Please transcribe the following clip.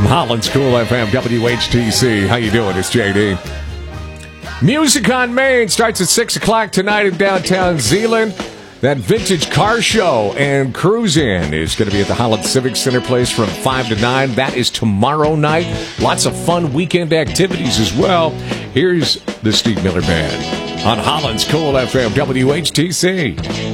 Holland's Cool FM, WHTC. How you doing? It's JD. Music on Main starts at 6 o'clock tonight in downtown Zeeland. That vintage car show and cruise-in is going to be at the Holland Civic Center place from 5 to 9. That is tomorrow night. Lots of fun weekend activities as well. Here's the Steve Miller Band on Holland's Cool FM, WHTC.